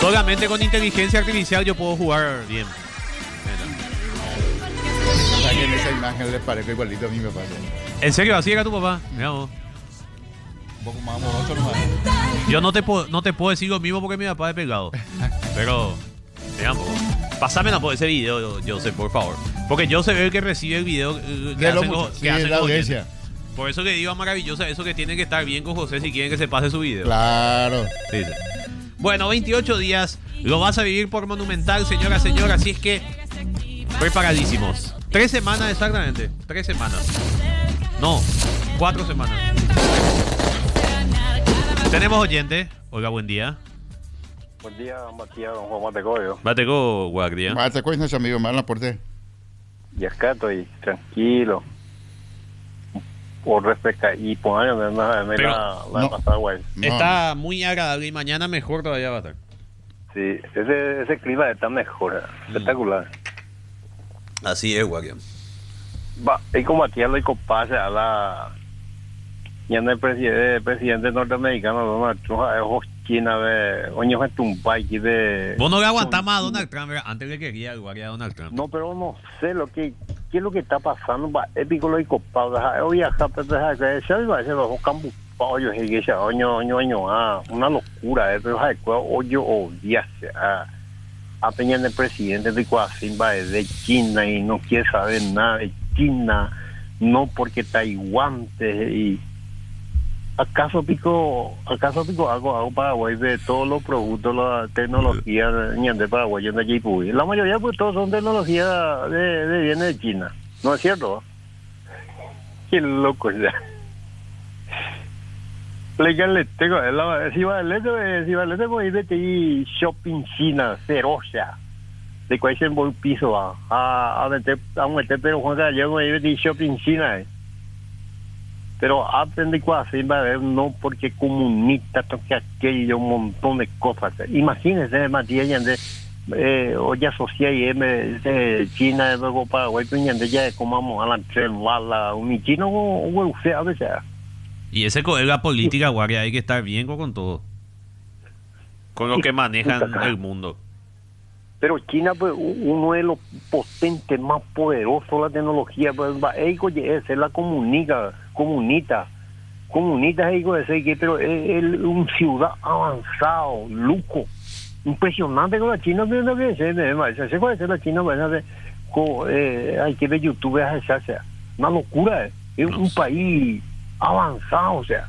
Solamente con inteligencia artificial yo puedo jugar bien. O sea, que en esa imagen le parezco igualito a mi papá. ¿En serio? ¿Así era tu papá? Mirá vos. Un poco más amoroso nomás. Yo no te puedo decir lo mismo porque mi papá es pegado. Pero, digamos, pásamela por ese video, yo sé, por favor. Porque yo sé el que recibe el video que hacen la audiencia. oyentes. Por eso que digo maravillosa, eso que tiene que estar bien con José si quieren que se pase su video. Claro. Sí. Bueno, 28 días lo vas a vivir por Monumental, señora, así es que preparadísimos. 3 semanas exactamente, 3 semanas. No, 4 semanas. Tenemos oyente. Oiga, buen día. Buen día, Matías, don Juan Matecoyo. Mateco, guardia. Mate, cuéntanos, amigo, más la puerta. Y acá estoy tranquilo. Por respecto y por años me la no. pasada, güey. No. Está muy agradable y mañana mejor todavía va a estar. Sí, ese clima está mejor, espectacular. Así es, guardia. Va, y como Matías lo pase a la... Y anda el presidente norteamericano, Donald Trump, China, oño es un país de... Vos no le aguantás más a Donald Trump, ¿verdad? Antes le quería el guardia a Donald Trump. No, pero no sé qué es lo que está pasando, va, épico lo copado, hoy acá, pero que se va a hacer los campos, pollo, y que sea, oño, una locura, pero hay que oye, odiarse a peña del presidente de Coasimba de China y no quiere saber nada de China, no porque Taiwán y... ¿Acaso pico algo Paraguay de todos los productos, la tecnología de Paraguay de Yipuy? La mayoría pues todos son tecnología de viene de China, ¿no es cierto? Qué loco ya. Le tengo si vale voy de shopping China ferocia. De cuál se un piso a meter pero Juan Gallego y de shopping China. Pero aprendí cosas, no porque comunista, toque aquello, un montón de cosas. Imagínense, Matías, hoy asocié de China, luego Paraguay, ya como a la entrevalla, un chino, o a veces. Y ese es la política, guardia, hay que estar bien con todo. Con lo que manejan el mundo. Pero China, pues, uno de los potentes más poderosos, la tecnología, pues, es la comunita, pero es un ciudad avanzado, lujo, impresionante con la China, pero no que se puede ser la China, hay que ver YouTube, una locura, es un país avanzado, o sea.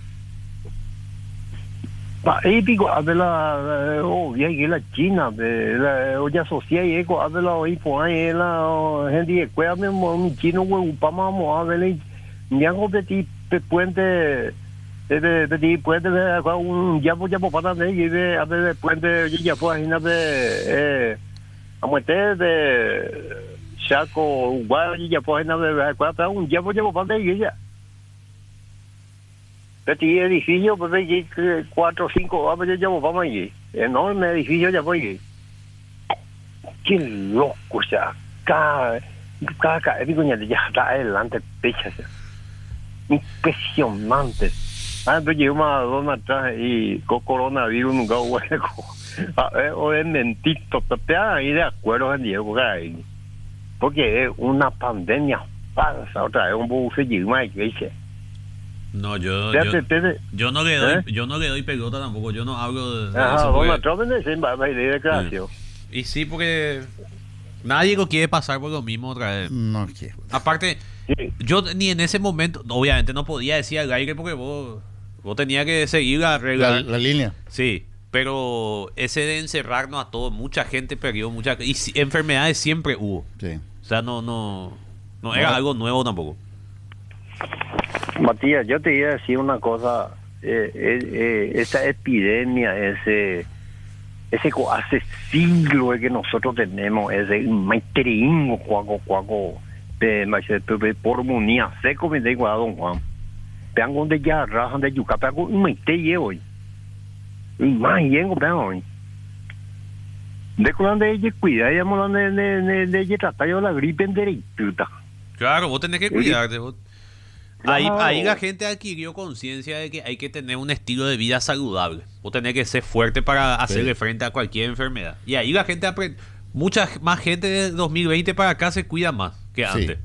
Épico, habla obvia que la China, hoy asocié y eco, habla hoy por ahí, la gente de cueva, mi chino, vamos a ver, ya con petit puente, puente, un ya para de y de a ver puente, ya fue a muerte de Chaco, Uruguay, ya fue de un ya para de ella. Este edificio, pues, 4 o 5 años ya vamos allí. Enorme edificio ya voy allí. Qué loco, o sea, cada ya está adelante, pecha, o sea. Impresionante. Pero llegó más Donald Trump y con coronavirus nunca hueco. O es mentito, te hagan ahí de acuerdo en Diego, porque es una pandemia falsa, otra vez un buce y una iglesia. No, yo no le doy pelota tampoco, yo no hablo de eso. Donald Trump de declaración. Y sí, porque nadie lo quiere pasar por lo mismo otra vez. No quiero. Aparte, yo ni en ese momento, obviamente no podía decir al aire porque vos tenías que seguir la regla. La línea. Sí, pero ese de encerrarnos a todos, mucha gente perdió, y enfermedades siempre hubo. Sí. O sea, no era algo nuevo tampoco. Matías, yo te iba a decir una cosa, esa epidemia, ese hace siglos que nosotros tenemos, ese maiteringo, cuaco, por munía, seco, me da igual, don Juan. Pean donde ya rajan de yuca, pean un maite llevo, y más llego, pean hoy. De cuando ella cuida, ella de tratar yo la gripe en derechuta. Claro, vos tenés que cuidarte, vos. Ahí la gente adquirió conciencia de que hay que tener un estilo de vida saludable. O tener que ser fuerte para hacerle frente a cualquier enfermedad. Y ahí la gente aprende. Mucha más gente de 2020 para acá se cuida más que antes.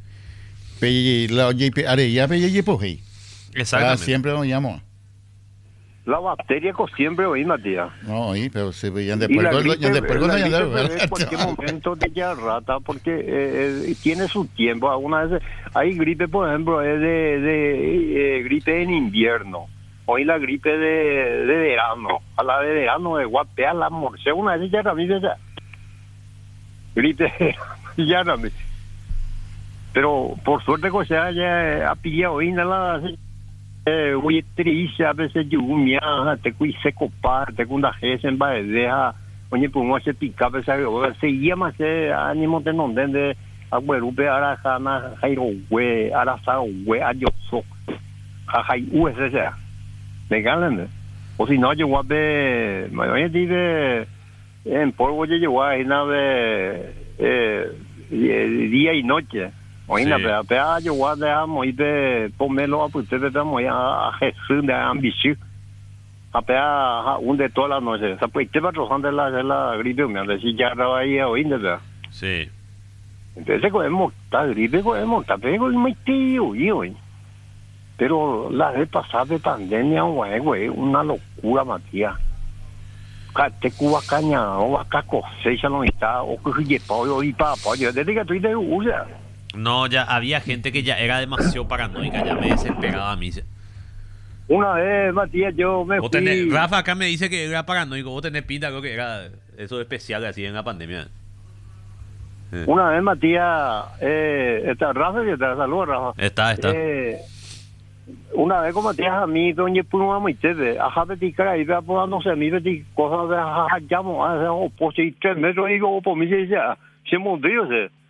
Exactamente. Siempre lo llamo. La bacteria que siempre oí, Matías. No, pero se veían Y después. la gripe En cualquier momento de ya rata, porque tiene su tiempo. Algunas veces hay gripe, por ejemplo, es de gripe en invierno. Hoy la gripe de verano. A la de verano de guapea la morcega. Una vez ya también esa gripe ya también. Pero por suerte que sea ya ha pillado hoy nada. Voy triste a veces lluvia, te cuise copar, te cunda gesen va deja, oye pues se pica pesa se llama se ánimo de no de agüerupe arajana jairo we arasa we ayoso jai ese me ganan o si no yo guape oye dice en polvo yo llevo ahí nave día y noche. Oína, pero yo voy a dejar muy de pomelo a ustedes, voy a Jesús de ambición. A pegar un de todas las noches. O sea, pues te va trozando la gripe, me han decir ya estaba ahí a oír, ¿verdad? Sí. Entonces, cogemos esta gripe, cogemos esta, pero es muy tío, güey. Pero la vez pasada de pandemia, güey, una locura, Matías. Te cuba caña, o acá cosecha no está, o que oye, pollo y papá, desde que tú te usas. No, ya había gente que ya era demasiado paranoica, ya me desesperaba a mí. Una vez, Matías, yo me fui... Rafa acá me dice que era paranoico, vos tenés pinta, creo que era eso especial así en la pandemia. Una vez, Matías, está Rafa, que te saluda, Rafa. Está. Una vez con Matías a mí, donde puno muy tete, ajá, beti cara, y vea, pues, no sé, mi beti cosas de ajá, llamo, o pues, y 3 metros, y digo, pues, me dice, se montió,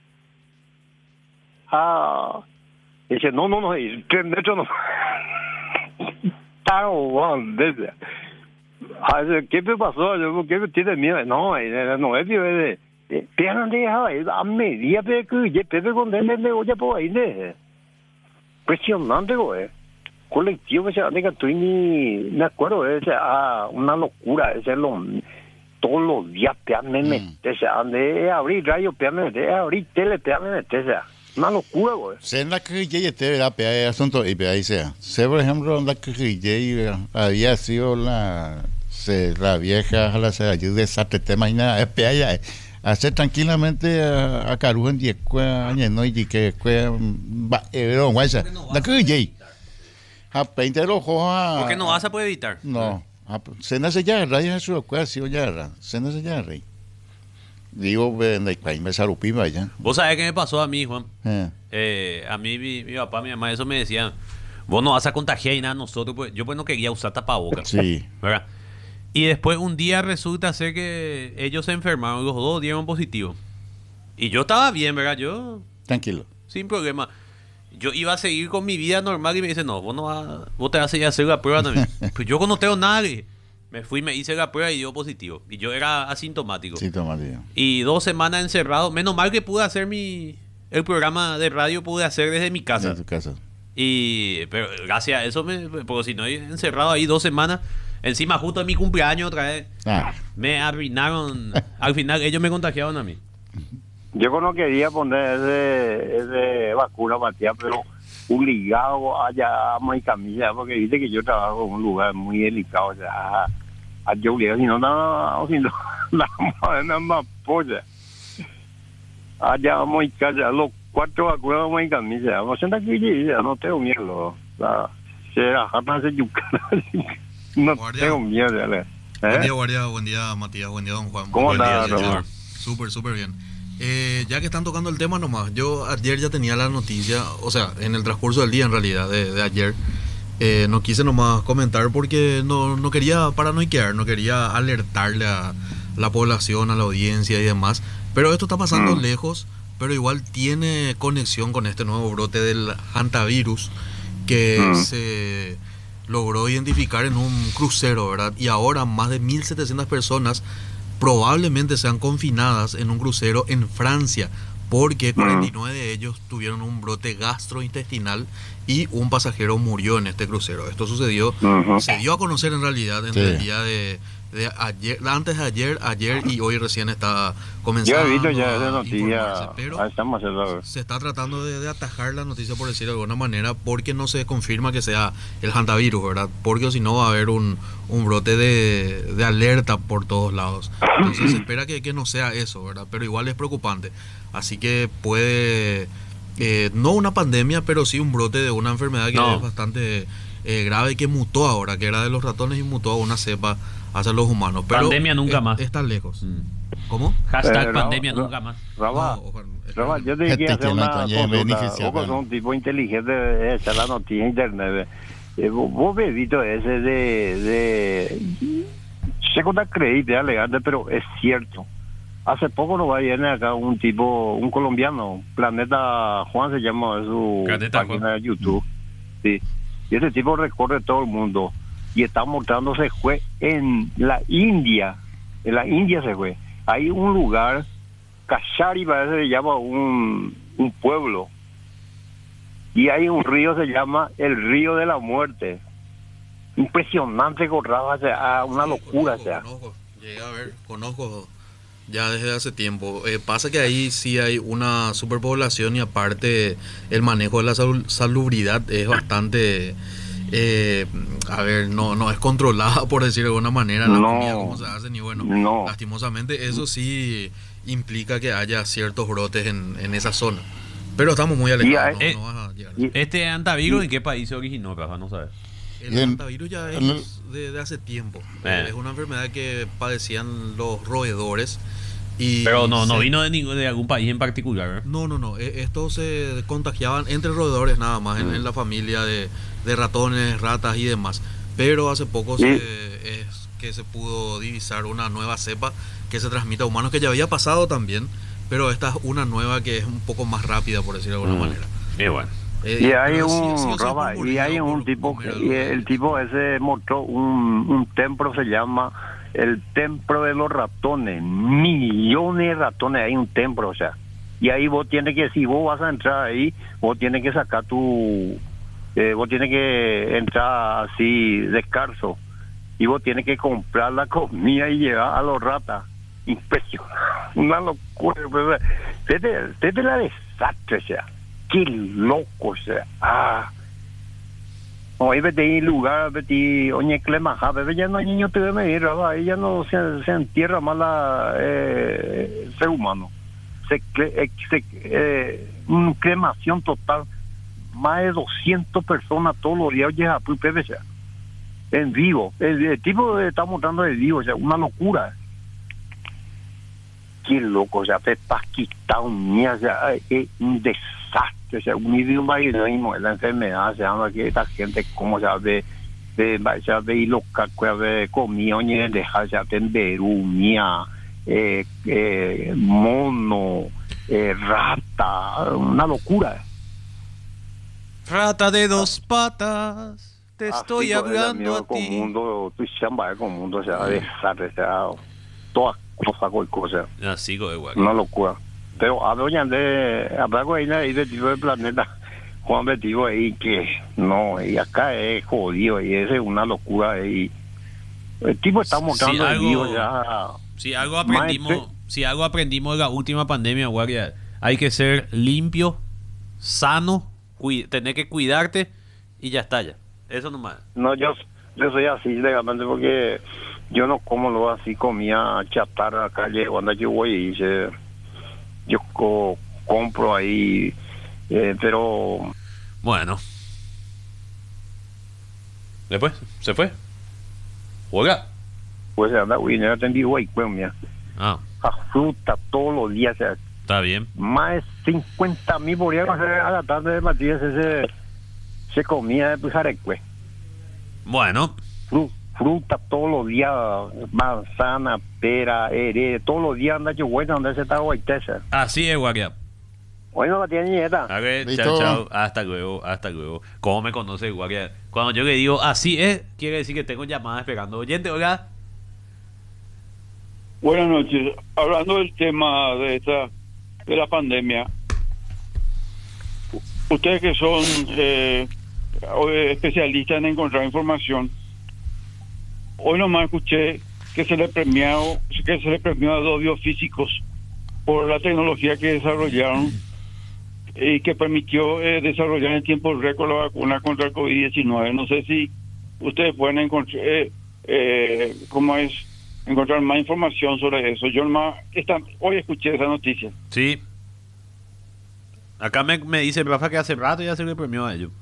dice, no, 3 metros no. Desde. ¿Qué me pasó? ¿Qué tiene miedo? No es miedo. Pero a media, pero ya pero con el oye por ahí, impresionante, güey. Colectivo, ese amiga, tú ni me acuerdo, una locura, todos los días, me metes, ande abrir radio, me metes, abrir tele, me metes, una locura, güey. Se en la que era asunto y ahí sea. Se por ejemplo en la que había sido la vieja la se ayuda esa tema y nada, es hacer tranquilamente a Carujo en 10 años no y que va guaysa. La que a 20 los ojos. ¿Por qué no vas a poder evitar? No. Se nace ya raya eso ha ya se nace ya rey. Digo, me salupí vaya. ¿Vos sabés qué me pasó a mí, Juan? A mí, mi papá, mi mamá, eso me decían, vos no vas a contagiar y nada a nosotros, pues yo pues no quería usar tapabocas. Sí. ¿Verdad? Y después un día resulta ser que ellos se enfermaron, los dos dieron positivo. Y yo estaba bien, ¿verdad? Yo... Tranquilo. Sin problema. Yo iba a seguir con mi vida normal y me dice, no, vos te vas a ir a hacer la prueba también. Pues yo no tengo nada, me fui, me hice la prueba y dio positivo. Y yo era asintomático. Y 2 semanas encerrado. Menos mal que pude hacer el programa de radio, pude hacer desde mi casa. Desde tu casa. Pero gracias a eso, porque si no, encerrado ahí 2 semanas. Encima, justo en mi cumpleaños otra vez. Me arruinaron. Al final, ellos me contagiaron a mí. Yo no quería poner ese vacuna, Matías, pero obligado allá a mi camisa, porque dice que yo trabajo en un lugar muy delicado, o sea, a yo obligado, si no, nada más polla. Allá vamos a casa, los 4 vacunas vamos en camisa, vamos a sentar aquí y no tengo miedo, no tengo miedo, Buen día, Matías, buen día, don Juan. ¿Cómo estás? Súper bien. Ya que están tocando el tema nomás, yo ayer ya tenía la noticia, o sea, en el transcurso del día en realidad, de ayer, no quise nomás comentar porque no quería paranoiquear, no quería alertarle a la población, a la audiencia y demás, pero esto está pasando lejos, pero igual tiene conexión con este nuevo brote del hantavirus que se logró identificar en un crucero, ¿verdad? Y ahora más de 1.700 personas probablemente sean confinadas en un crucero en Francia, porque 49 de ellos tuvieron un brote gastrointestinal y un pasajero murió en este crucero. Esto sucedió, se dio a conocer en realidad entre el día de ayer, antes de ayer y hoy recién está comenzando. Yo he visto ya esa a noticia, informarse, pero estamos haciendo... se está tratando de atajar la noticia, por decirlo de alguna manera, porque no se confirma que sea el hantavirus, ¿verdad? Porque si no va a haber un brote de alerta por todos lados. Entonces se espera que no sea eso, ¿verdad? Pero igual es preocupante. Así que puede, no una pandemia, pero sí un brote de una enfermedad que es bastante grave, que mutó ahora, que era de los ratones y mutó a una cepa hacia los humanos. Pero pandemia nunca más. Está lejos. ¿Cómo? Hashtag pandemia nunca más. Raba, yo te dije hacer una consulta. Vos sos un tipo inteligente de echar la noticia en internet. Vos ves visto ese de sé con crédito alegante, pero es cierto. Hace poco nos va a venir acá un tipo, un colombiano, Planeta Juan se llama, su Planeta página Juan. de YouTube. Sí. Y ese tipo recorre todo el mundo y está mostrándose fue en la India se fue. Hay un lugar, Kashari parece que se llama un pueblo, y hay un río se llama el río de la muerte. Impresionante, corraba, una locura. Conozco, llegué a ver, conozco ya desde hace tiempo. Pasa que ahí sí hay una superpoblación y aparte el manejo de la salubridad es bastante... a ver, no es controlada, por decirlo de alguna manera, la comida, cómo se hacen, y bueno, lastimosamente eso sí implica que haya ciertos brotes en esa zona. Pero estamos muy alejados, no vas a llegar. ¿Este hantavirus en qué país se originó, Rafa? No sabes. El hantavirus ya es de hace tiempo. Es una enfermedad que padecían los roedores. Pero no vino de algún país en particular, ¿eh? No. Estos se contagiaban entre roedores nada más, en la familia de ratones, ratas y demás. Pero hace poco es que se pudo divisar una nueva cepa que se transmite a humanos, que ya había pasado también, pero esta es una nueva que es un poco más rápida, por decirlo de alguna manera. Y bueno. Y hay un tipo, el tipo ese mostró un templo, se llama el templo de los ratones, millones de ratones, hay un templo, o sea, y ahí vos tienes que, si vos vas a entrar ahí, vos tienes que sacar vos tienes que entrar así descalzo, y vos tienes que comprar la comida y llevar a los ratas. Impresionante, una locura, desde la desastre, o sea, qué loco, o sea, hoy vete en lugar, vete oye clemaja, bebé ya no hay niño te debe ir, ahí ya no se entierra más el ser humano. Una cremación total, más de 200 personas todos los días, oye, a PVC, en vivo. El tipo está mostrando en vivo, o sea, una locura. Qué loco, o sea, Pakistán, mía, o sea, es un desastre, o sea, un idioma y la enfermedad, se llama que esta gente, como se ve, y los cacos, comida, oye, dejar, se en Perú, mía, mono, rata, una locura. Rata de dos patas, te estoy hablando a ti. Tu chamba con mundo, o sea, desastre, o sea, todas cosas, cosas. Así como igual. Una locura. Pero a doña de abajo ahí de tipo del planeta Juan Betivo ahí que no, y acá es jodido y ese es una locura y el tipo está mostrando el vivo ya. Si algo aprendimos de la última pandemia, guardia, hay que ser limpio, sano, tener que cuidarte y ya está ya. Eso nomás. No, yo soy así legalmente porque yo no como lo así, comía chatarra acá cuando yo voy y yo compro ahí, pero... Bueno. Después, ¿se fue? ¿Juega? Pues anda, güey, no atendí, güey, pues, mira. A fruta todos los días, o sea, está bien. más de 50,000 por día a la tarde de Matías se comía de Pujarecue. Bueno. Fruta todos los días, manzana, pera, todos los días anda yo bueno donde se está guaitesa. Así es, guardia. Hoy no la tiene nieta. A ver, chao. Hasta luego. ¿Cómo me conoce, guardia? Cuando yo le digo así es, quiere decir que tengo llamadas esperando. Oyente, oiga. Buenas noches. Hablando del tema de la pandemia, ustedes que son especialista en encontrar información. Hoy nomás escuché que se le premió a dos biofísicos por la tecnología que desarrollaron y que permitió desarrollar en tiempo récord la vacuna contra el COVID-19. No sé si ustedes pueden encontrar encontrar más información sobre eso. Yo nomás hoy escuché esa noticia. Sí. Acá me dice Rafa que hace rato ya se le premió a ellos.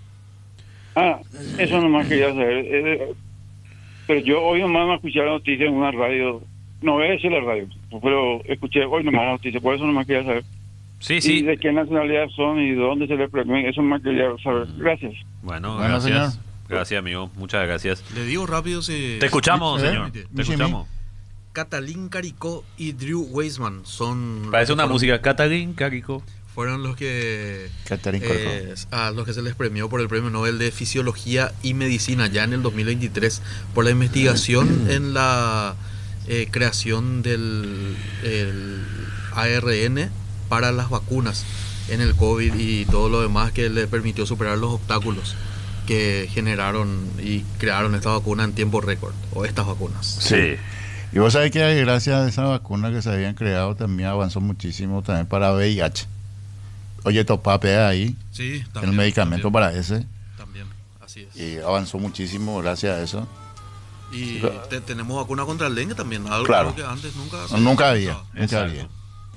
Eso nomás quería saber. Pero yo hoy nomás me escuché la noticia en una radio. No voy a decir la radio, pero escuché hoy nomás la noticia. Por eso nomás quería saber. Sí, Y sí. de qué nacionalidad son y de dónde se les premió. Eso nomás quería saber. Gracias. Bueno, Bueno, gracias. señor. Gracias, amigo. Muchas gracias. Le digo rápido si... Te escuchamos, ¿Eh? señor. Te Sí, escuchamos. Catalín Caricó y Drew Weissman son... Parece una fueron- música. Catalín, Carico. Fueron los que... Catherine Corfo. a los que se les premió por el Premio Nobel de Fisiología y Medicina ya en el 2023 por la investigación en la creación del el ARN para las vacunas en el COVID y todo lo demás que le permitió superar los obstáculos que generaron y crearon esta vacuna en tiempo récord, o estas vacunas. Sí. Y vos sabés que gracias a esa vacuna que se habían creado también avanzó muchísimo también para VIH. Oye, Topape ahí, Sí, el medicamento también, para ese, también, así es. y avanzó muchísimo gracias a eso. Y tenemos vacuna contra el dengue también, algo Claro. que antes nunca Nunca había, pasaba. nunca Exacto. había.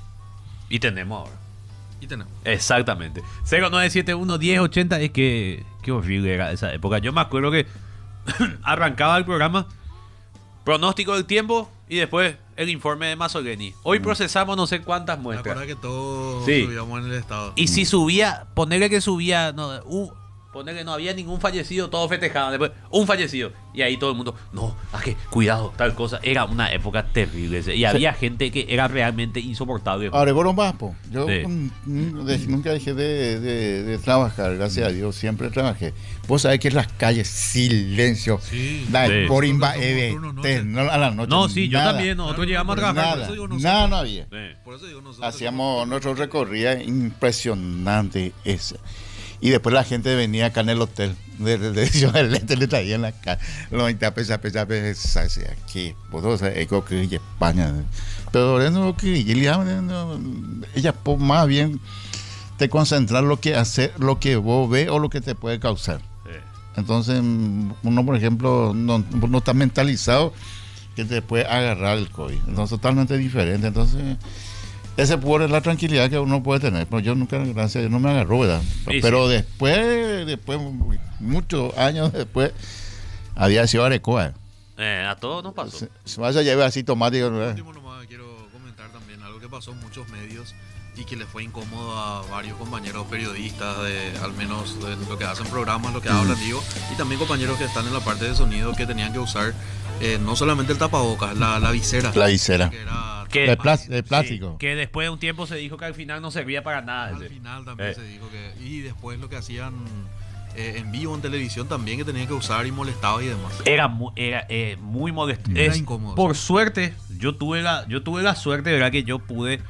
Y tenemos ahora. Y tenemos. Exactamente. 0971-1080 es que... Qué horrible era esa época. Yo me acuerdo que arrancaba el programa, pronóstico del tiempo y después el informe de Mazzoleni. Hoy procesamos no sé cuántas Me muestras. acuerdo que todos Sí. subíamos en el estado. Y si subía, ponerle que subía, ponerle no había ningún fallecido, todos festejaban. Después, un fallecido. Y ahí todo el mundo, no, que cuidado, tal cosa. Era una época terrible. Y había gente que era realmente insoportable. Ahora, bueno, más, po. Yo Sí. nunca dejé de trabajar, gracias a Dios, siempre trabajé. Vos sabés que en las calles, silencio. Sí. La Sí. Corimba, Nosotros turno noche. a la noche. No, sí, yo nada, también. Nosotros Claro, llegamos a por eso trabajar. Nada, digo nosotros. nada no había. Sí. Por eso digo nosotros. Hacíamos nuestro recorrido impresionante ese. Y después la gente venía acá en el hotel de Ciudad del Este, le traían la cara. Los 20 pesos, aquí. Vos sabés, eco que es España. Pero no que ella más bien te concentrar lo que hacer, lo que vos ves o lo que te puede causar. Sí. Entonces, uno, por ejemplo, no está mentalizado que te puede agarrar el COVID. Entonces, totalmente diferente. Entonces, ese puede la tranquilidad que uno puede tener. Pero yo nunca, gracias a Dios, no me agarró, ¿verdad? Sí, Pero sí. después, muchos años después, había sido Arecoa. A todos nos pasó. Se vas a llevar asintomático, Por ¿verdad? último, nomás quiero comentar también algo que pasó en muchos medios y que le fue incómodo a varios compañeros periodistas, al menos de lo que hacen programas, lo que hablan, digo, y también compañeros que están en la parte de sonido que tenían que usar no solamente el tapabocas, la visera. La visera. Que era Que- De plástico. Sí, que después de un tiempo se dijo que al final no servía para nada. Al ese. final también Eh. se dijo que... Y después lo que hacían en vivo, en televisión también, que tenían que usar y molestaba y demás. Era muy molesto. Era incómodo. Por suerte, yo tuve la suerte, ¿verdad? Que yo pude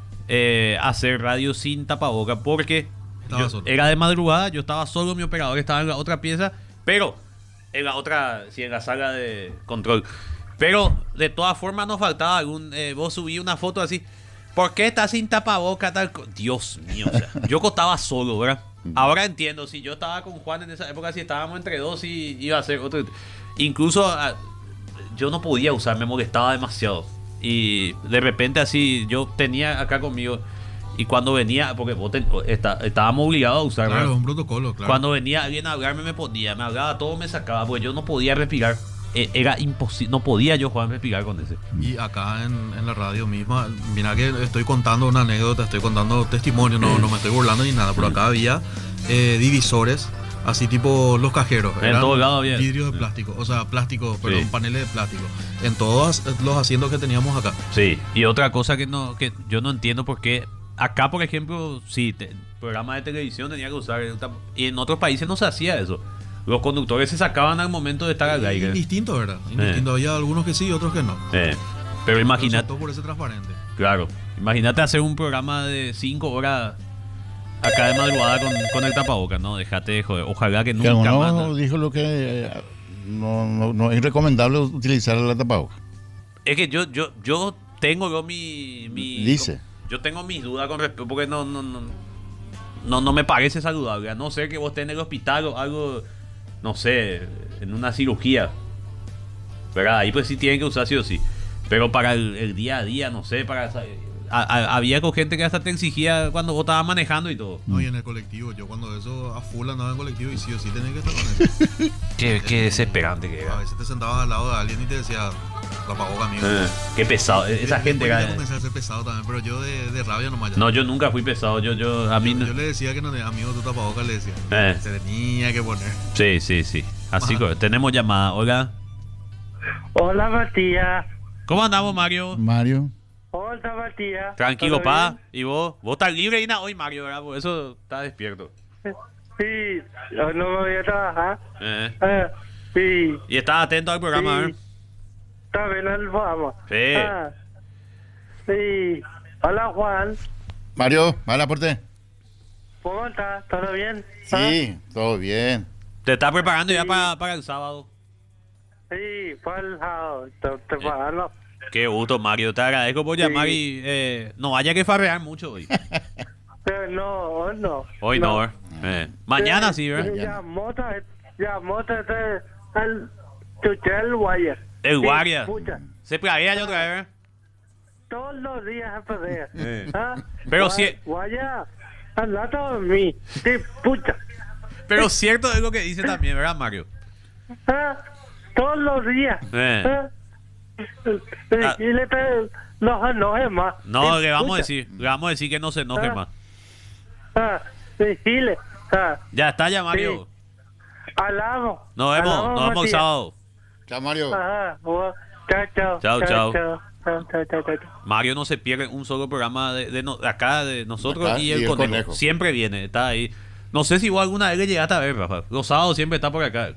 hacer radio sin tapaboca porque Estaba yo- solo. era de madrugada, yo estaba solo, mi operador estaba en la otra pieza, pero en la otra, sí, en la sala de control. Pero de todas formas nos faltaba vos subí una foto así. ¿Por qué estás sin tapaboca? Dios mío, o sea, yo estaba solo, ¿verdad? Ahora entiendo, si yo estaba con Juan en esa época, si estábamos entre dos y iba a ser otro. Incluso yo no podía usar, me molestaba demasiado. Y de repente así, yo tenía acá conmigo, y cuando venía, porque estábamos obligados a usar, Claro, ¿verdad? es un protocolo, claro. Cuando venía alguien a hablarme me hablaba todo, me sacaba, porque yo no podía respirar. Era imposible, no podía yo, Juan, respirar con ese. Y acá en la radio misma, mira que estoy contando una anécdota, estoy contando testimonio, no me estoy burlando ni nada, pero acá había divisores, así tipo los cajeros. En eran todos lados había. vidrios de plástico, o sea, plástico, perdón, Sí. paneles de plástico. En todos los asientos que teníamos acá. Sí, y otra cosa que yo no entiendo por qué acá, por ejemplo, sí, programas de televisión tenía que usar y en otros países no se hacía eso. Los conductores se sacaban al momento de estar al aire. Indistinto, ¿verdad? Indistinto. Había algunos que sí, otros que no. Pero imagínate, Todo por ese transparente. claro, imagínate hacer un programa de 5 horas acá de madrugada con el tapabocas, ¿no? Déjate de joder. Ojalá que Que nunca uno más. ¿No? dijo lo que no es recomendable utilizar la tapabocas. Es que yo tengo yo mi Dice. yo tengo mis dudas con respecto, porque no me parece saludable. A no ser que vos estés en el hospital o algo, no sé, en una cirugía. ¿Verdad? Ahí pues sí tienen que usar sí o sí. Pero para el día a día, no sé, había con gente que hasta te exigía cuando vos estabas manejando y todo. No, y en el colectivo, yo cuando eso a full andaba en colectivo y sí o sí tenía que estar con eso. Qué desesperante que A era. veces te sentabas al lado de alguien y te decía, tapabocas, amigo. Qué pesado. Esa gente Después ya era. comencé a ser pesado también, pero yo de rabia nomás. Ya. No, yo nunca fui pesado. A mí Yo le decía que no, amigo, tu tapabocas, le decía. Eh. Se tenía que poner. Sí. Así Ajá. que tenemos llamada. Hola. Hola, Matías. ¿Cómo andamos, Mario? Mario. Hola, Matías. Tranquilo, ¿Todo pa. bien? ¿Y vos? Vos estás libre y hoy, Mario, ¿verdad? Por eso estás despierto. Sí, yo no me voy a trabajar. Eh. Sí, Y estás atento al programa, sí. Está bien el programa. Sí. Sí. Hola, Juan. Mario, ¿va la puerta? ¿Cómo estás? ¿Todo bien? Sí, todo bien. Te estás preparando ya Sí. para el sábado. Sí, por el lado. Te pagando. Qué gusto, Mario. Te agradezco por Sí. llamar y no haya que farrear mucho hoy. Pero no, no. Hoy no, mañana sí, ¿verdad? Llamó desde el tutel Guaya. El Sí, guardia. pucha. Se plaguea ya otra vez, ¿verdad? Todos los días se pelea. ¿Ah? Pero Gua- si- Guaya, al lado de mí. Sí, pucha. Pero cierto es lo que dice también, ¿verdad, Mario? ¿Ah? Todos los días. ¿Ah? Y no enojes más. No, Sí, le vamos a pucha. decir que no se enoje Ah. más. Decile. Ya está ya, Mario. Hablamos. Nos vemos el Matías. sábado. Chao, Mario. Ajá. Bueno, chao. Chao. Chao. Mario no se pierde un solo programa de acá, de nosotros Acá y el conejo. Siempre viene, está ahí. No sé si vos alguna vez le llegaste a ver, Rafa. Los sábados siempre está por acá.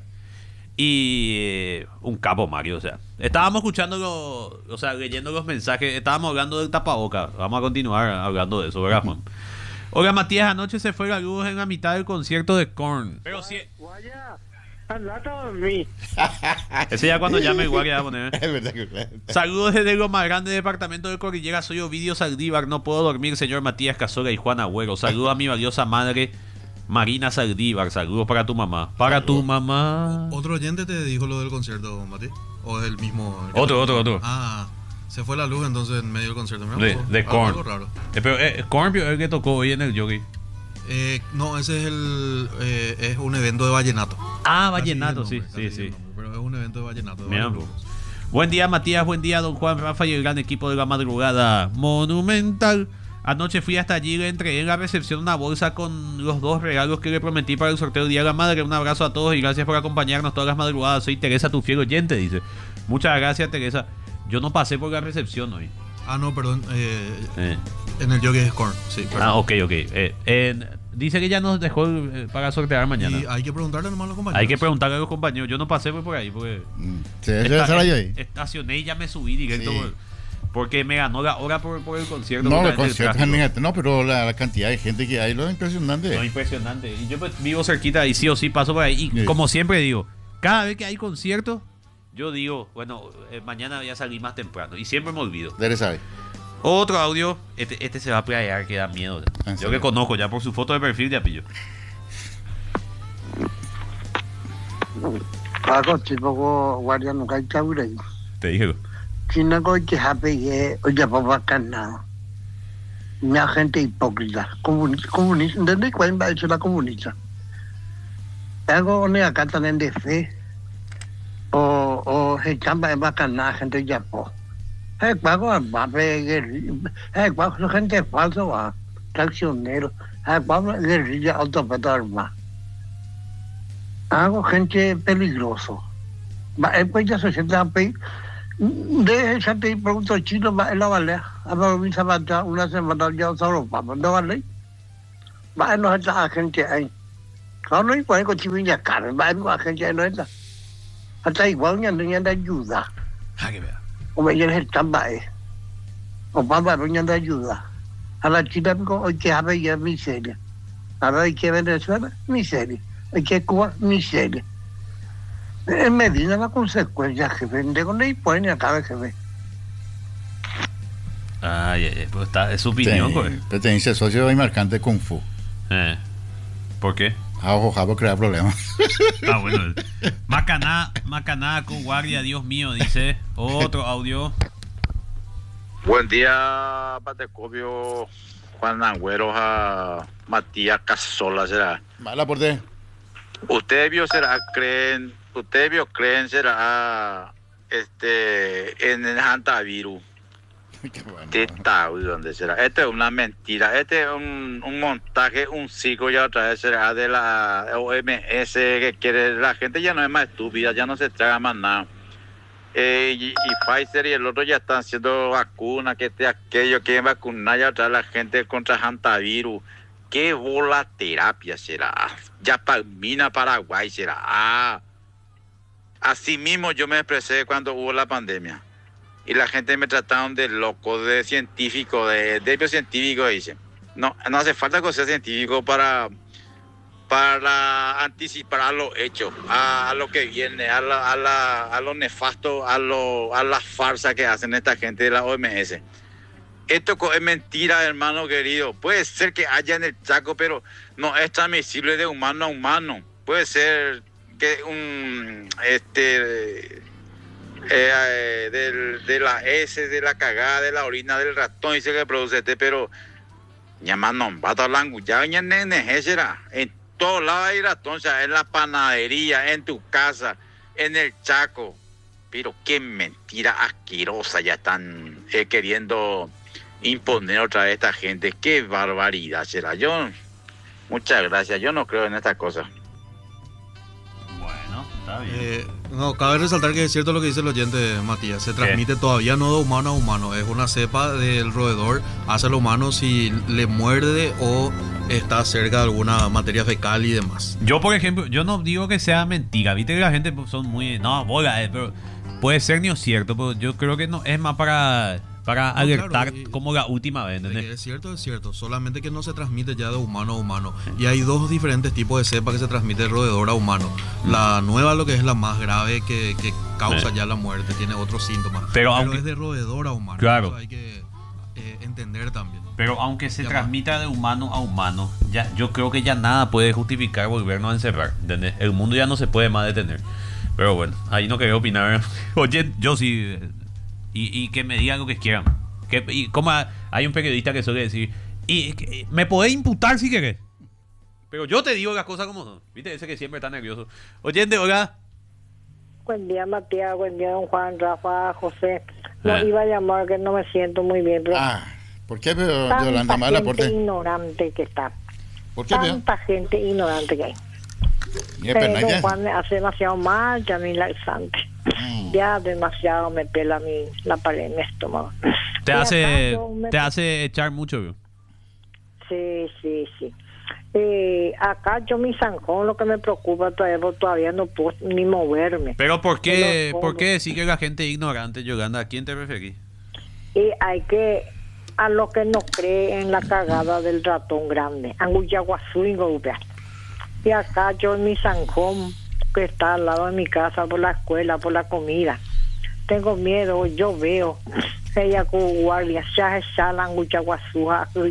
Y un capo, Mario, o sea. Estábamos escuchando, leyendo los mensajes. Estábamos hablando del tapaboca. Vamos a continuar hablando de eso, ¿verdad, Juan? Oiga, Matías, anoche se fue la luz en la mitad del concierto de Korn. Pero sí. Guaya, al lado de mí. Ese ya cuando llame igual que va a poner. Es verdad que... Saludos desde lo más grande departamento de Cordillera. Soy Ovidio Saldívar. No puedo dormir, señor Matías Casola y Juan Agüero. Saludos a mi valiosa madre, Marina Saldívar. Saludos para tu mamá. Para tu mamá. ¿Otro oyente te dijo lo del concierto, Mati? ¿O es el mismo? el que Otro. Ah, se fue la luz entonces en medio del concierto. Mira, De algo Korn. raro. Pero Korn es el que tocó hoy en el jockey. No, ese es es un evento de vallenato. Ah, Casi vallenato, el nombre, sí, casi sí, el sí. nombre, pero es un evento de vallenato. De Mira, varios pues. grupos. Buen día, Matías. Buen día, don Juan, Rafa y el gran equipo de la madrugada monumental. Anoche fui hasta allí y le entregué en la recepción una bolsa con los 2 regalos que le prometí para el sorteo del Día de la Madre. Un abrazo a todos y gracias por acompañarnos todas las madrugadas. Soy Teresa, tu fiel oyente, dice. Muchas gracias, Teresa. Yo no pasé por la recepción hoy. Ah, no, perdón. En el jockey es Korn, sí. Perdón. Ah, ok. Dice que ya nos dejó para sortear mañana. Y hay que preguntarle nomás a los compañeros. Hay que preguntarle a los compañeros. Yo no pasé por ahí porque ¿Se debe hacer ahí? estacioné y ya me subí directo Sí. porque me ganó la hora por el concierto. No, por los el conciertos, tráfico. fíjate, no, pero la cantidad de gente que hay, lo impresionante. No, impresionante. Y yo pues, vivo cerquita y sí o sí paso por ahí. Y Sí. como siempre digo, cada vez que hay conciertos, yo digo, bueno, mañana voy a salir más temprano. Y siempre me olvido. Dere sabe. Otro audio, este se va a playar que da miedo. ¿En Yo serio? que conozco ya por su foto de perfil ya pillo. Pago chico guardia nunca hay cabre. Te dije. China ko que hape oye papá cana. Una gente hipócrita, comunista, ¿entendés cuál va a ser la comunista? Algo ne acá también de fe o se chamba en bacana gente ya po. Pago va pago gente falso va traccionero. Pago guerrilla autopetarma. Hago gente peligroso. Después ya se sienta de esa te pregunto chino va la vale. A ver mi sabata una semana ya solo para no vale. Va no está gente ahí. Cuando hay cualquier cosa ya cara, va no gente no está. Hasta igual ya no hay ayuda. Ah, que vea. O me viene el tambae. O papá no hay ayuda. A la china hoy que habe ya miseria. Ahora hay que Venezuela, miseria. Hay que Cuba, miseria. En Medina la consecuencia, jefe. De con ahí pueden acá, jefe. Ay, pues es su opinión, pues. Pero te dice socio y marcante Kung Fu. ¿Por qué? Jabo crea problemas. Ah, bueno. Macaná con guardia, Dios mío, dice. Otro audio. Buen día, Patecopio, Juan Agüero, a Matías Casola, será. Mala por ti. Ustedes creen será en el hantavirus. Qué bueno. ¿Dónde será? Este es una mentira, este es un montaje, un ciclo ya otra vez será de la OMS que quiere, la gente ya no es más estúpida, ya no se traga más nada. Y Pfizer y el otro ya están haciendo vacunas, que aquello, quieren vacunar ya otra vez la gente contra hantavirus. ¿Qué bola terapia será? Ya Palmina, Paraguay será. Así mismo yo me expresé cuando hubo la pandemia. Y la gente me trataron de loco, de científico, de biocientífico, dice. No hace falta que sea científico para anticipar a los hechos, a lo que viene, a lo nefasto, a la farsa que hacen esta gente de la OMS. Esto es mentira, hermano querido. Puede ser que haya en el Chaco, pero no es transmisible de humano a humano. Puede ser que de la heces, de la cagada, de la orina del ratón y se que produce pero llamando vato langu ya en todos lados hay ratón, o sea, en la panadería, en tu casa, en el Chaco. Pero qué mentira asquerosa ya están queriendo imponer otra vez a esta gente. Qué barbaridad será. Muchas gracias, yo no creo en estas cosas. Bueno, está bien. No, cabe resaltar que es cierto lo que dice el oyente, Matías. Se transmite todavía no de humano a humano. Es una cepa del roedor hacia el humano si le muerde o está cerca de alguna materia fecal y demás. Yo, por ejemplo, yo no digo que sea mentira. Viste que la gente son muy... No, bola, pero puede ser ni cierto. Pero yo creo que no es más para alertar, claro, como la última vez, ¿entendés? Es cierto. Solamente que no se transmite ya de humano a humano. Y hay dos diferentes tipos de cepa que se transmite de roedor a humano. La nueva, lo que es la más grave, que causa ya la muerte, tiene otros síntomas. Pero es de roedor a humano. Claro. Eso hay que entender también. Pero aunque se transmita de humano a humano, ya, yo creo que ya nada puede justificar volvernos a encerrar, ¿entendés? El mundo ya no se puede más detener. Pero bueno, ahí no quería opinar. Oye, yo sí... Y que me digan lo que quieran. Y como hay un periodista que suele decir, me podés imputar si querés, pero yo te digo las cosas como son. Viste, ese que siempre está nervioso. Oyente, hola. Buen día, Matías. Buen día, don Juan, Rafa, José. No iba a llamar, que no me siento muy bien. Pero ¿por qué, Yolanda, mal aporte? Tanta gente ignorante que está. ¿Por qué, Tanta gente ignorante que hay. Don Juan me hace demasiado mal, ya mi laxante. Ya demasiado me pela la pared en mi estómago. Te hace echar mucho, ¿vio? Sí. Acá yo mi zanjón, lo que me preocupa todavía no puedo ni moverme. Pero ¿por qué decir que la gente es ignorante, Yolanda? ¿A quién te referís? Y hay que, a los que no creen en la cagada del ratón grande, Anguyaguazú, y acá yo en mi zanjón, que está al lado de mi casa, por la escuela, por la comida, tengo miedo. Yo veo ella con guardia ya la Anguyaguazú,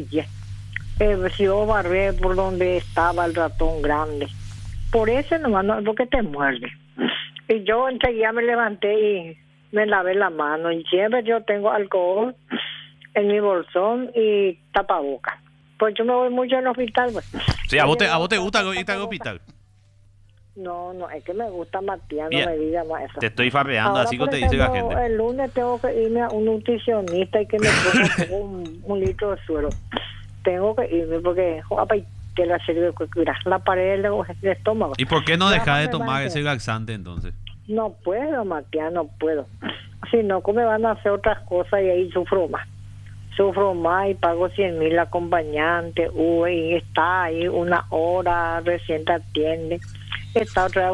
si yo barré por donde estaba el ratón grande, por eso nomás, no, porque te muerde. Y yo enseguida me levanté y me lavé la mano, y siempre yo tengo alcohol en mi bolsón y tapabocas. Pues yo me voy mucho al hospital, pues. Sí, ¿a vos te gusta irte al hospital? No, es que me gusta, Matías, no me digas más eso. Te estoy farreando, ahora, así como te dice la gente. El lunes tengo que irme a un nutricionista y que me ponga un litro de suero. Tengo que irme porque que la serie la pared del estómago. ¿Y por qué no dejas de tomar ese laxante entonces? No puedo, Matías, no puedo. Si no, me van a hacer otras cosas y ahí sufro más y pago 100,000 acompañante. Y está ahí una hora, recién te atiende, está otra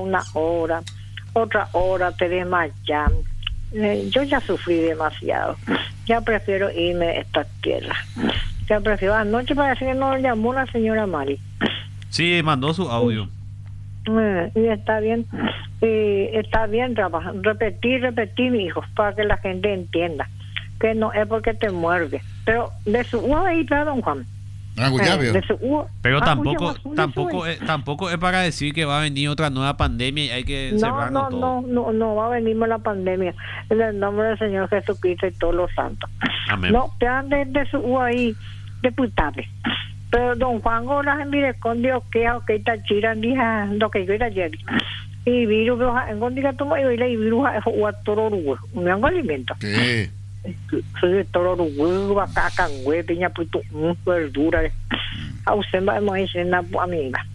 hora te desmayas. Yo ya sufrí demasiado, ya prefiero irme a esta tierra. Ya prefiero anoche, parece que no llamó la señora Mari, Sí, mandó su audio. Y está bien, Rafa. Repetir, mi hijo, para que la gente entienda que no es porque te muerde. Pero de su ahí, don Juan. De su Pero tampoco es para decir que va a venir otra nueva pandemia y hay que encerrarnos todos. No va a venir la pandemia. En el nombre del Señor Jesucristo y todos los santos. Amén. No, te dan de su ahí, deputable. Pero don Juan Gómez en Virecondio, que está chiran, dija, lo que yo era ayer. Y virus, en Gondiga tomo y virus, o a toro, un alimento. Sí. Soy toro, vaca, cangüe, piña, puto, verdura. A usted va a decir una amiga.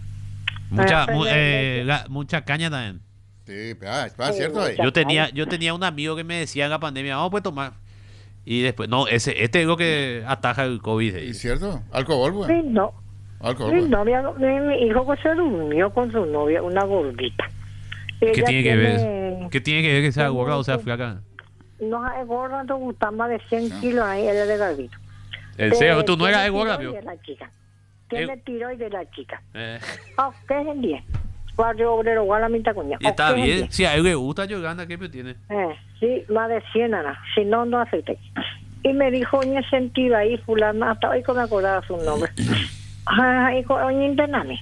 Mucha caña también. Sí, es cierto. Yo tenía un amigo que me decía en la pandemia, vamos pues tomar. Y después, no, este es lo que ataja el COVID. ¿Es cierto? Alcohol, pues. Sí, no. Alcohol, mi novia, mi hijo que se durmió con su novia, una gordita. ¿Qué tiene que ver? ¿Qué tiene que ver que sea gorda o sea flaca? No es gorda, te gusta más de 100 kilos ahí, él es de gordito. ¿En serio? ¿Tú no eras gorda, vio? Tiene tiroides de la chica. Ok, es bien. Barrio obrero, igual a mi tacuña. Y está bien. Si a él le gusta Yolanda, ¿qué tiene? Sí, más de 100, Ana. Si no, no acepté. Y me dijo, oye, sentido ahí, fulana, hasta hoy que me acordaba su nombre. Oye, intername.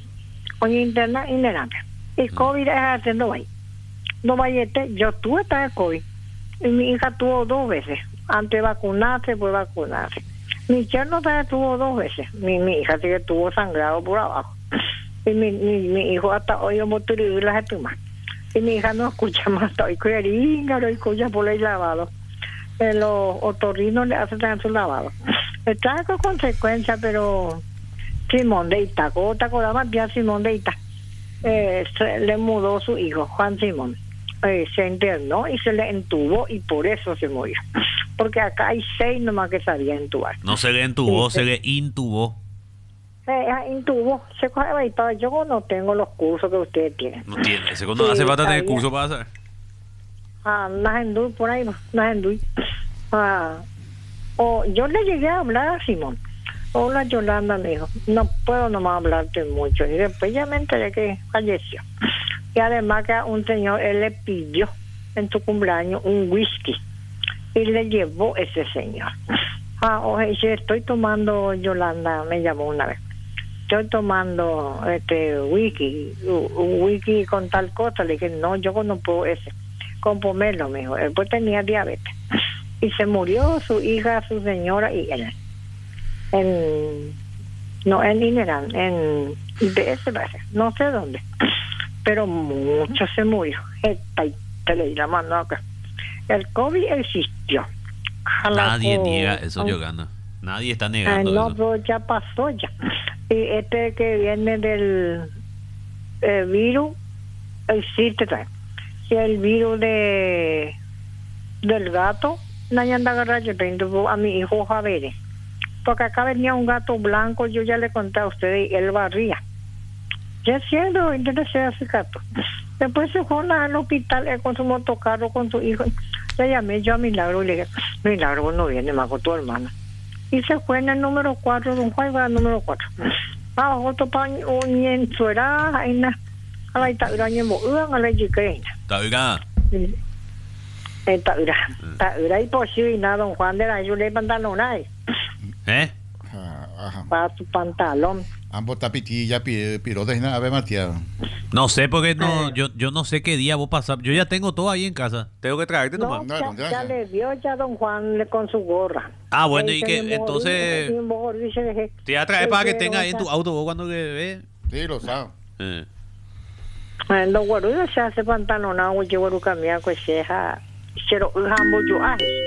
Y COVID es haciendo ahí. No vayete, yo tuve esta COVID. Y mi hija tuvo 2 veces. Antes de vacunarse, después vacunarse. Mi yerno también tuvo 2 veces. Mi hija sí que tuvo sangrado por abajo. Y mi hijo hasta hoy yo y las estumas. Y mi hija no escucha más hasta hoy. Cueringa, lo escucha por el lavado. Los otorrinos le hacen también su lavado. Está con consecuencia, pero Simón de Itaco, ¿te acordás más bien Simón de Itaco? Le mudó su hijo, Juan Simón. Se internó y se le entubó y por eso se murió. Porque acá hay 6 nomás que sabía entubar. No se le entubó, se le intubó. Intubó, se coge ahí para yo no tengo los cursos que ustedes tienen. No tiene, ese cuando hace falta tener curso para hacer. Najenduy, por ahí, Najenduy. Yo le llegué a hablar a Simón. Hola Yolanda, me dijo, no puedo nomás hablarte mucho. Y después ya me enteré que falleció. Y además que a un señor, él le pidió en su cumpleaños un whisky. Y le llevó ese señor. Oye, estoy tomando, Yolanda me llamó una vez. Estoy tomando un whisky con tal cosa. Le dije, no, yo no puedo ese. Con pomelo, me dijo. Él pues tenía diabetes. Y se murió su hija, su señora y él. En Inerán, en IBS, no sé dónde. Pero mucho se murió. El COVID existió. Nadie niega eso, Yolanda. Nadie está negando no, eso. pero ya pasó ya. Y este que viene del virus existe también. Si el virus del gato, nadie anda a agarrar, yo tengo a mi hijo Javier. Porque acá venía un gato blanco, yo ya le conté a ustedes, y él barría. Ya siendo interesé a ese gato. Después se fue al hospital con su motocarro, con su hijo. Le llamé yo a Milagro y le dije, Milagro, vos no vienes más con tu hermana. Y se fue en el número 4, don Juan va al número 4. Otro paño, un suera, hay una, a la itaña, a la chiqueña. Está imposible, nada, don Juan de la yo le pantalonay. Para tu pantalón. Ambos tapitilla, pirotas y nada, Matías. No sé, porque yo no sé qué día vos pasar. Yo ya tengo todo ahí en casa. Tengo que traerte nomás. Ya le dio ya don Juan con su gorra. Bueno, y que entonces te voy a traer para que tenga ahí en tu auto vos cuando le ve. Sí, lo sabes. Los guarullos se hace pantalonado, yo voy a cambiar con ceja. Pero jambo yo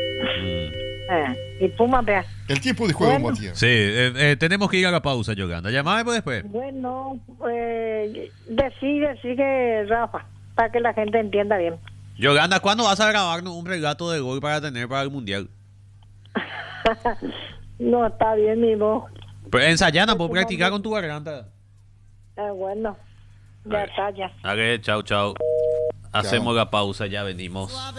y Puma, vea. El tiempo de juego, Matías. Sí, tenemos que ir a la pausa, Yolanda. Llamame después. Bueno, decide que Rafa, para que la gente entienda bien. Yolanda, ¿cuándo vas a grabarnos un relato de gol para tener para el mundial? No, está bien, mi voz. Pero ensayana, puedo practicar con tu garganta. Bueno, ya está, ya. Chao. Hacemos la pausa, ya venimos.